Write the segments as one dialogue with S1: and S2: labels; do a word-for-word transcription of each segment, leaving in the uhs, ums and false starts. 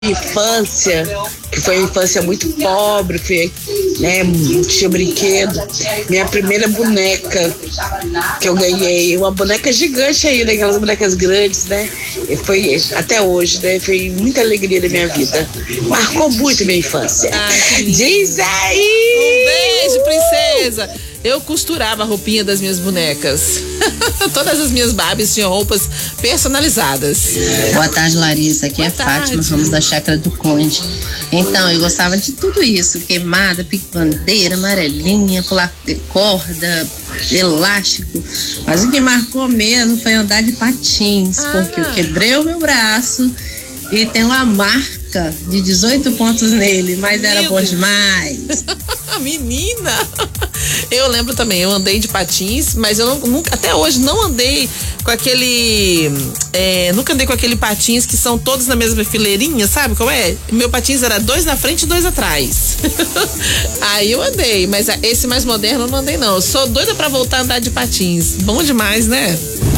S1: Infância, que foi uma infância muito pobre, foi, né, não tinha brinquedo. Minha primeira boneca que eu ganhei, uma boneca gigante aí, né, aquelas bonecas grandes, né, e foi até hoje, né, foi muita alegria da minha vida. Marcou muito minha infância.
S2: Ah,
S1: diz aí!
S2: Um beijo, princesa! Eu costurava a roupinha das minhas bonecas. Todas as minhas Barbies tinham roupas personalizadas.
S3: Boa tarde, Larissa. Aqui
S2: Boa
S3: é
S2: tarde.
S3: Fátima, somos da Chácara do Conde. Então, eu gostava de tudo isso: queimada, pique-bandeira, amarelinha, pular corda, elástico. Mas o que marcou mesmo foi andar de patins,
S2: Ah.
S3: porque eu quebrei o meu braço e tem uma marca de dezoito pontos nele, mas era
S2: Meu
S3: bom
S2: Deus.
S3: demais.
S2: Menina! Eu lembro também, eu andei de patins, mas eu não- nunca, até hoje não andei com aquele. é, nunca andei com aquele patins que são todos na mesma fileirinha, sabe como é? Meu patins era dois na frente e dois atrás. Aí eu andei, mas esse mais moderno eu não andei, não. Eu sou doida pra voltar a andar de patins. Bom demais, né?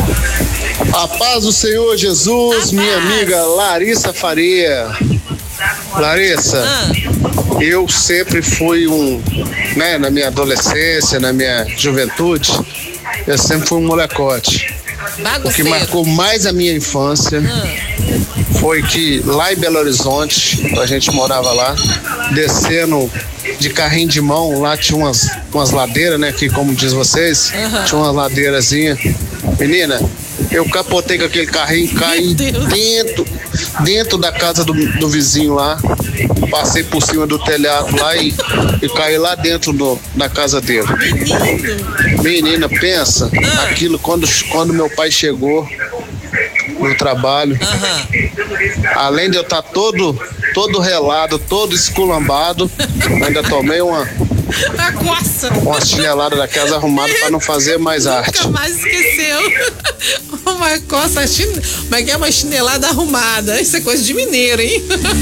S4: A paz do Senhor Jesus,
S2: A
S4: minha
S2: paz.
S4: amiga Larissa Faria. Larissa,
S2: Ah,
S4: eu sempre fui um, né, na minha adolescência, na minha juventude, eu sempre fui um molecote. O que
S2: bagunceiro.
S4: marcou mais a minha infância foi que lá em Belo Horizonte, a gente morava lá, descendo de carrinho de mão, lá tinha umas, umas ladeiras, né, que como diz vocês,
S2: Aham.
S4: tinha umas ladeirazinhas. Menina, eu capotei com aquele carrinho, caí
S2: Meu Deus.
S4: dentro, dentro da casa do, do vizinho lá, passei por cima do telhado lá e, e caí lá dentro do, da casa dele.
S2: Menino.
S4: Menina, pensa,
S2: Ah.
S4: aquilo quando, quando meu pai chegou no trabalho,
S2: Aham.
S4: além de eu estar todo, todo relado, todo esculambado, ainda tomei uma,
S2: A coça.
S4: uma chinelada da casa arrumada para não fazer mais arte.
S2: Nunca mais esqueceu. Uma coça, chine... mas que é uma chinelada arrumada. Isso é coisa de mineiro, hein?